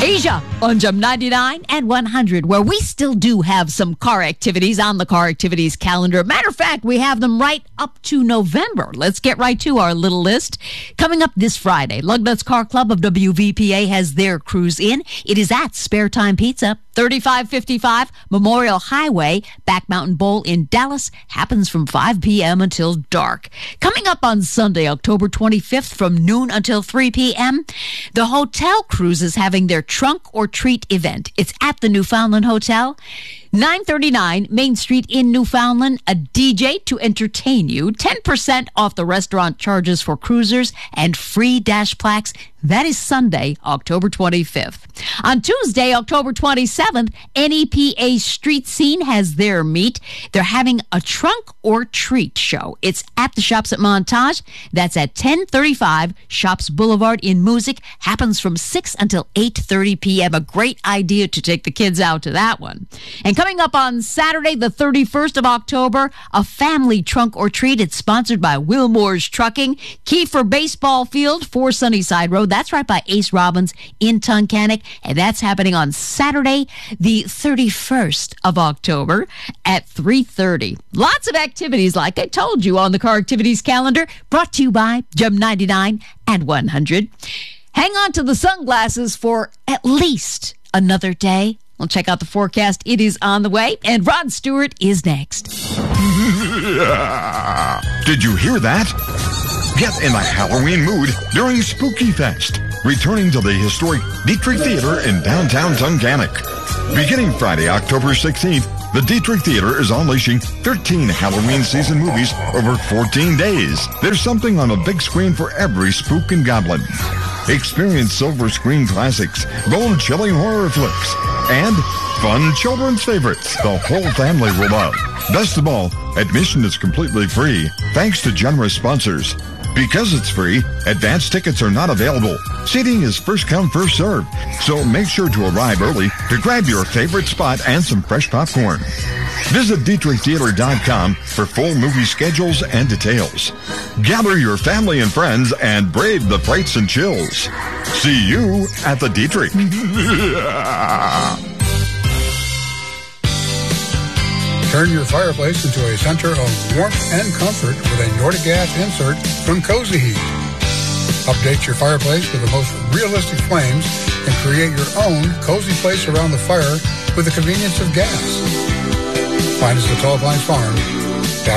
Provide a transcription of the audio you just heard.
Asia on Gem 99 and 100, where we still do have some car activities on the car activities calendar. Matter of fact, we have them right up to November. Let's get right to our little list. Coming up this Friday, Lugnuts Car Club of WVPA has their cruise in. It is at Spare Time Pizza, 3555 Memorial Highway, Back Mountain Bowl in Dallas. Happens from 5 p.m. until dark. Coming up on Sunday, October 25th from noon until 3 p.m., the Hotel Cruise is having their Trunk or Treat event. It's at the Newfoundland Hotel, 939 Main Street in Newfoundland. A DJ to entertain you, 10% off the restaurant charges for cruisers, and free dash plaques. That is Sunday, October 25th. On Tuesday, October 27th, NEPA Street Scene has their meet. They're having a Trunk or Treat show. It's at the Shops at Montage. That's at 1035 Shops Boulevard in Moosic. Happens from 6 until 8:30 p.m. A great idea to take the kids out to that one. And coming up on Saturday, the 31st of October, a family Trunk or Treat. It's sponsored by Wilmore's Trucking, Kiefer Baseball Field, 4 Sunnyside Road. That's right by Ace Robbins in Tunkhannock. And that's happening on Saturday, the 31st of October at 3:30. Lots of activities, like I told you, on the car activities calendar, brought to you by Gem 99 and 100. Hang on to the sunglasses for at least another day. We'll check out the forecast. It is on the way, and Rod Stewart is next. Did you hear that? Get in the Halloween mood during Spooky Fest, returning to the historic Dietrich Theater in downtown Tunkhannock. Beginning Friday, October 16th, the Dietrich Theater is unleashing 13 Halloween season movies over 14 days. There's something on the big screen for every spook and goblin. Experience silver screen classics, bone-chilling horror flicks, and fun children's favorites the whole family will love. Best of all, admission is completely free, thanks to generous sponsors. Because it's free, advance tickets are not available. Seating is first come, first served. So make sure to arrive early to grab your favorite spot and some fresh popcorn. Visit DietrichTheater.com for full movie schedules and details. Gather your family and friends and brave the frights and chills. See you at the Dietrich. Turn your fireplace into a center of warmth and comfort with a Nordic gas insert from Cozy Heat. Update your fireplace with the most realistic flames and create your own cozy place around the fire with the convenience of gas. Find us at Tall Pines Farm